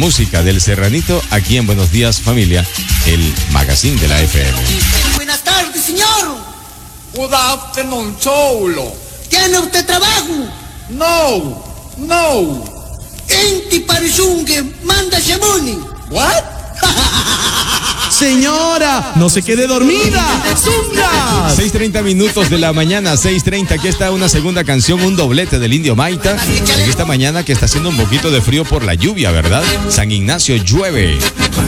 música del Serranito aquí en Buenos Días Familia, el magazine de la FM. Buenas tardes, señor. Good afternoon, Cholo. ¿Tiene usted trabajo? No. Enti parizungue, manda Shamoni. What? Señora, no se quede dormida. ¡Zunga! 6:30 minutos de la mañana, 6:30. Aquí está una segunda canción, un doblete del Indio Maita. En esta mañana que está haciendo un poquito de frío por la lluvia, ¿verdad? San Ignacio llueve.